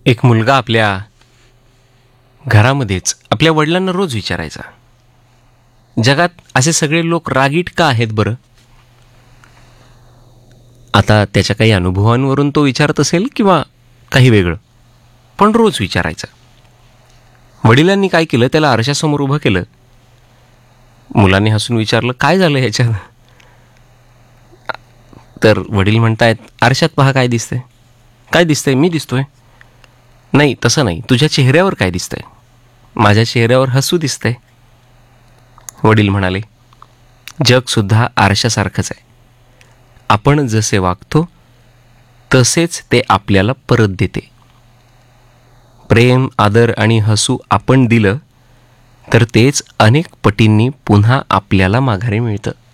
एक मुलगा आपल्या घरामध्येच आपल्या वडिलांना रोज विचारायचा, जगात असे सगळे लोक रागीट का आहेत बरं? आता त्याच्या काही अनुभवांवरून तो विचारत असेल किंवा काही वेगळं, पण रोज विचारायचा. वडिलांनी काय केलं, त्याला आरशासमोर उभं केलं. मुलांनी हसून विचारलं, काय झालं ह्याच्यात? तर वडील म्हणतायत, आरशात पहा काय दिसतंय. काय दिसतंय? मी दिसतोय? नाही, तसं नाही. तुझ्या चेहऱ्यावर काय दिसतंय? माझ्या चेहऱ्यावर हसू दिसतंय. वडील म्हणाले, जगसुद्धा आरशासारखंच आहे. आपण जसे वागतो तसेच ते आपल्याला परत देते. प्रेम, आदर आणि हसू आपण दिलं तर तेच अनेक पटींनी पुन्हा आपल्याला माघारी मिळतं.